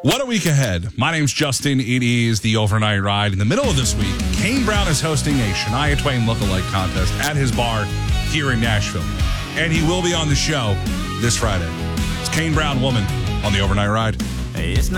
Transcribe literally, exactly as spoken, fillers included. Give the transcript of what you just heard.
What a week ahead. My name's Justin. It is the Overnight Ride. In the middle of this week, Kane Brown is hosting a Shania Twain lookalike contest at his bar here in Nashville. And he will be on the show this Friday. It's Kane Brown Woman on the Overnight Ride. It's